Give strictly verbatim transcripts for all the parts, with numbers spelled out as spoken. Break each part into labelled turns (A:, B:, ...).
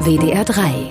A: W D R drei.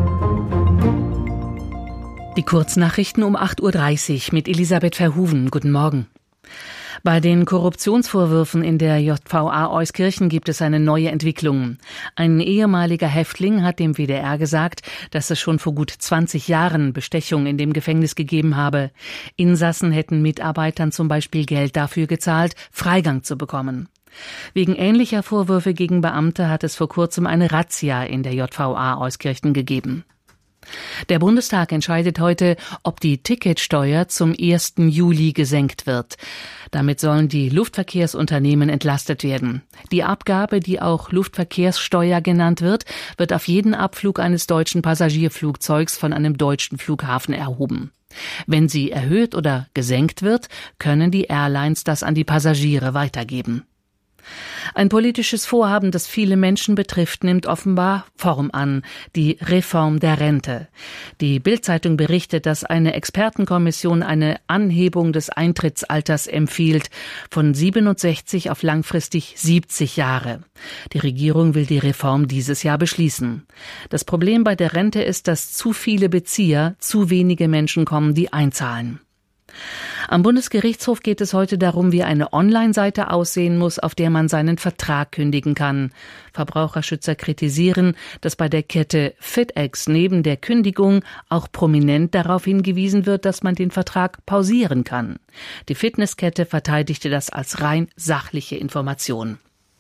B: Die Kurznachrichten um acht Uhr dreißig mit Elisabeth Verhoeven. Guten Morgen. Bei den Korruptionsvorwürfen in der J V A Euskirchen gibt es eine neue Entwicklung. Ein ehemaliger Häftling hat dem W D R gesagt, dass es schon vor gut zwanzig Jahren Bestechung in dem Gefängnis gegeben habe. Insassen hätten Mitarbeitern zum Beispiel Geld dafür gezahlt, Freigang zu bekommen. Wegen ähnlicher Vorwürfe gegen Beamte hat es vor kurzem eine Razzia in der J V A Euskirchen gegeben. Der Bundestag entscheidet heute, ob die Ticketsteuer zum ersten Juli gesenkt wird. Damit sollen die Luftverkehrsunternehmen entlastet werden. Die Abgabe, die auch Luftverkehrssteuer genannt wird, wird auf jeden Abflug eines deutschen Passagierflugzeugs von einem deutschen Flughafen erhoben. Wenn sie erhöht oder gesenkt wird, können die Airlines das an die Passagiere weitergeben. Ein politisches Vorhaben, das viele Menschen betrifft, nimmt offenbar Form an, die Reform der Rente. Die Bild-Zeitung berichtet, dass eine Expertenkommission eine Anhebung des Eintrittsalters empfiehlt, von siebenundsechzig auf langfristig siebzig Jahre. Die Regierung will die Reform dieses Jahr beschließen. Das Problem bei der Rente ist, dass zu viele Bezieher, zu wenige Menschen kommen, die einzahlen. Am Bundesgerichtshof geht es heute darum, wie eine Online-Seite aussehen muss, auf der man seinen Vertrag kündigen kann. Verbraucherschützer kritisieren, dass bei der Kette FitEx neben der Kündigung auch prominent darauf hingewiesen wird, dass man den Vertrag pausieren kann. Die Fitnesskette verteidigte das als rein sachliche Information.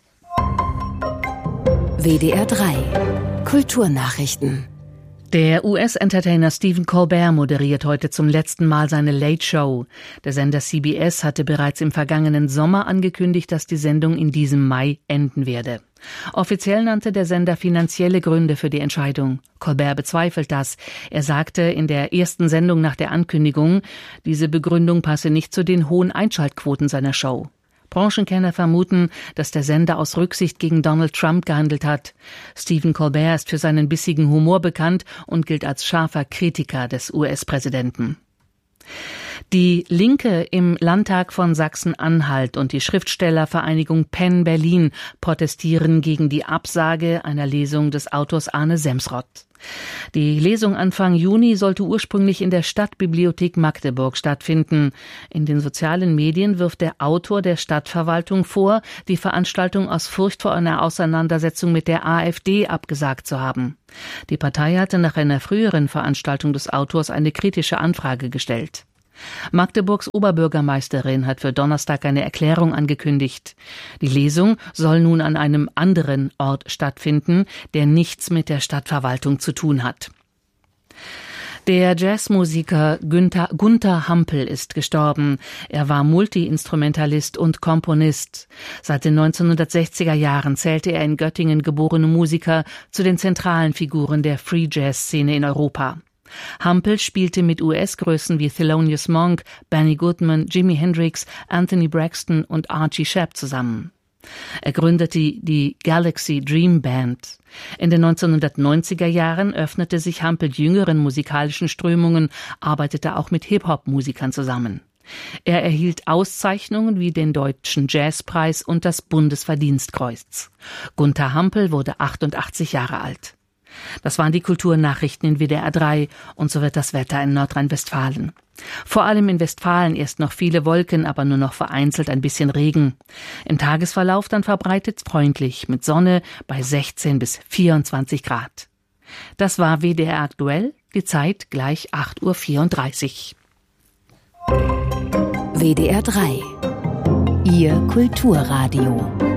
A: W D R drei. Kulturnachrichten.
B: Der U S-Entertainer Stephen Colbert moderiert heute zum letzten Mal seine Late Show. Der Sender C B S hatte bereits im vergangenen Sommer angekündigt, dass die Sendung in diesem Mai enden werde. Offiziell nannte der Sender finanzielle Gründe für die Entscheidung. Colbert bezweifelt das. Er sagte in der ersten Sendung nach der Ankündigung, diese Begründung passe nicht zu den hohen Einschaltquoten seiner Show. Branchenkenner vermuten, dass der Sender aus Rücksicht gegen Donald Trump gehandelt hat. Stephen Colbert ist für seinen bissigen Humor bekannt und gilt als scharfer Kritiker des U S-Präsidenten. Die Linke im Landtag von Sachsen-Anhalt und die Schriftstellervereinigung Penn Berlin protestieren gegen die Absage einer Lesung des Autors Arne Semsrott. Die Lesung Anfang Juni sollte ursprünglich in der Stadtbibliothek Magdeburg stattfinden. In den sozialen Medien wirft der Autor der Stadtverwaltung vor, die Veranstaltung aus Furcht vor einer Auseinandersetzung mit der AfD abgesagt zu haben. Die Partei hatte nach einer früheren Veranstaltung des Autors eine kritische Anfrage gestellt. Magdeburgs Oberbürgermeisterin hat für Donnerstag eine Erklärung angekündigt. Die Lesung soll nun an einem anderen Ort stattfinden, der nichts mit der Stadtverwaltung zu tun hat. Der Jazzmusiker Günther, Gunther Hampel ist gestorben. Er war Multi-Instrumentalist und Komponist. Seit den neunzehnhundertsechziger Jahren zählte er in Göttingen geborene Musiker zu den zentralen Figuren der Free-Jazz-Szene in Europa. Hampel spielte mit U S-Größen wie Thelonious Monk, Benny Goodman, Jimi Hendrix, Anthony Braxton und Archie Shepp zusammen. Er gründete die Galaxy Dream Band. In den neunzehnhundertneunziger Jahren öffnete sich Hampel jüngeren musikalischen Strömungen, arbeitete auch mit Hip-Hop-Musikern zusammen. Er erhielt Auszeichnungen wie den Deutschen Jazzpreis und das Bundesverdienstkreuz. Gunther Hampel wurde achtundachtzig Jahre alt. Das waren die Kulturnachrichten in W D R drei und so wird das Wetter in Nordrhein-Westfalen. Vor allem in Westfalen erst noch viele Wolken, aber nur noch vereinzelt ein bisschen Regen. Im Tagesverlauf dann verbreitet freundlich mit Sonne bei sechzehn bis vierundzwanzig Grad. Das war W D R aktuell, die Zeit gleich acht Uhr vierunddreißig.
A: W D R drei. Ihr Kulturradio.